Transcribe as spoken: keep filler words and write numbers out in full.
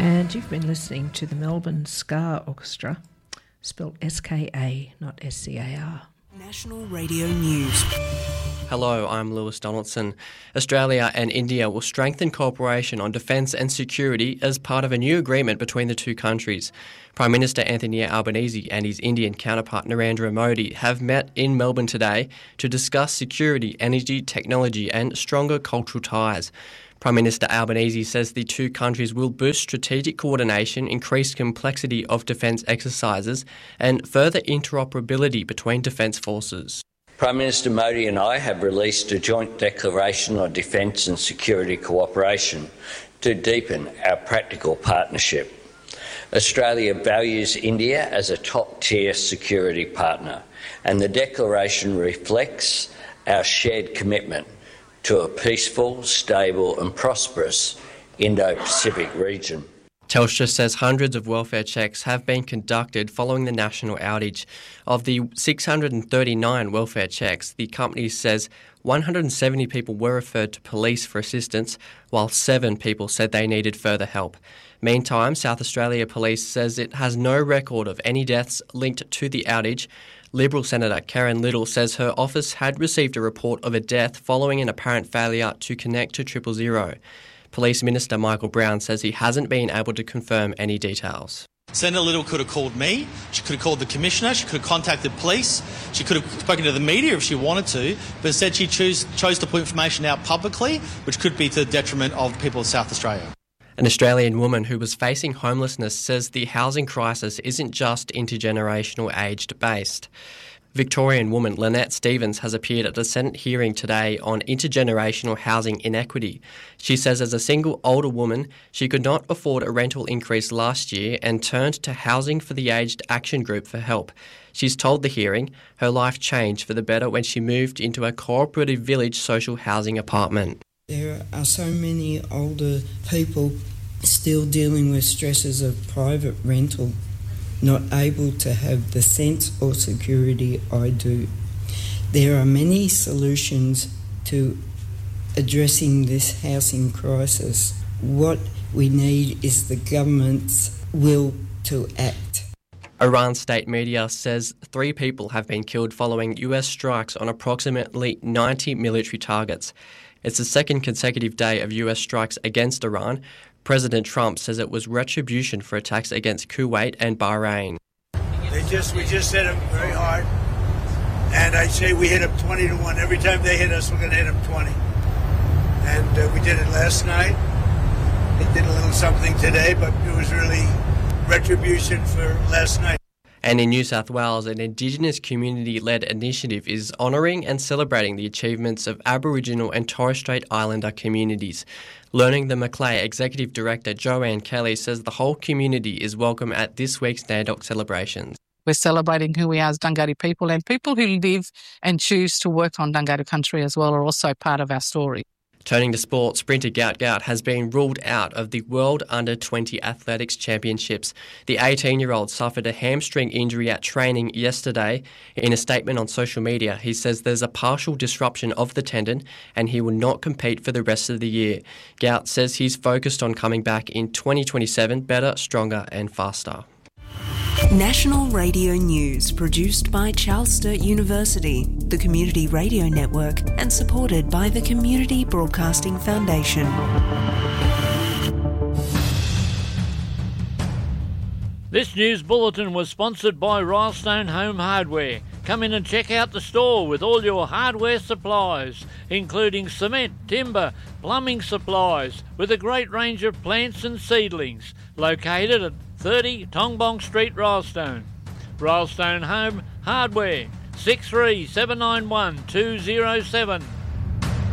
And you've been listening to the Melbourne Ska Orchestra, spelled S K A, not S C A R. National Radio News. Hello, I'm Lewis Donaldson. Australia and India will strengthen cooperation on defence and security as part of a new agreement between the two countries. Prime Minister Anthony Albanese and his Indian counterpart Narendra Modi have met in Melbourne today to discuss security, energy, technology and stronger cultural ties. Prime Minister Albanese says the two countries will boost strategic coordination, increase complexity of defence exercises and further interoperability between defence forces. Prime Minister Modi and I have released a joint declaration on defence and security cooperation to deepen our practical partnership. Australia values India as a top-tier security partner, and the declaration reflects our shared commitment to a peaceful, stable and prosperous Indo-Pacific region. Telstra says hundreds of welfare checks have been conducted following the national outage. Of the six hundred thirty-nine welfare checks, the company says one hundred seventy people were referred to police for assistance, while seven people said they needed further help. Meantime, South Australia Police says it has no record of any deaths linked to the outage. Liberal Senator Karen Little says her office had received a report of a death following an apparent failure to connect to triple zero. Police Minister Michael Brown says he hasn't been able to confirm any details. Senator Little could have called me, she could have called the Commissioner, she could have contacted police, she could have spoken to the media if she wanted to, but instead she choose, chose to put information out publicly, which could be to the detriment of the people of South Australia. An Australian woman who was facing homelessness says the housing crisis isn't just intergenerational aged based. Victorian woman Lynette Stevens has appeared at a Senate hearing today on intergenerational housing inequity. She says as a single older woman, she could not afford a rental increase last year and turned to Housing for the Aged Action Group for help. She's told the hearing her life changed for the better when she moved into a cooperative village social housing apartment. There are so many older people still dealing with stresses of private rental, not able to have the sense or security I do. There are many solutions to addressing this housing crisis. What we need is the government's will to act. Iran state media says three people have been killed following U S strikes on approximately ninety military targets. It's the second consecutive day of U S strikes against Iran. President Trump says it was retribution for attacks against Kuwait and Bahrain. They just, we just hit them very hard, and I say we hit them twenty to one. Every time they hit us, we're going to hit them twenty. And uh, we did it last night. They did a little something today, but it was really retribution for last night. And in New South Wales, an Indigenous community-led initiative is honouring and celebrating the achievements of Aboriginal and Torres Strait Islander communities. Learning the Macleay Executive Director Joanne Kelly says the whole community is welcome at this week's NAIDOC celebrations. We're celebrating who we are as Dungari people, and people who live and choose to work on Dungari country as well are also part of our story. Turning to sport, sprinter Gout Gout has been ruled out of the World Under twenty Athletics Championships. The eighteen-year-old suffered a hamstring injury at training yesterday. In a statement on social media, he says there's a partial disruption of the tendon and he will not compete for the rest of the year. Gout says he's focused on coming back in twenty twenty-seven better, stronger and faster. National Radio News, produced by Charles Sturt University, the Community Radio Network, and supported by the Community Broadcasting Foundation. This news bulletin was sponsored by Rylestone Home Hardware. Come in and check out the store with all your hardware supplies, including cement, timber, plumbing supplies, with a great range of plants and seedlings, located at thirty Tongbong Street, Rylestone. Rylestone Home Hardware, six three seven nine one two zero seven.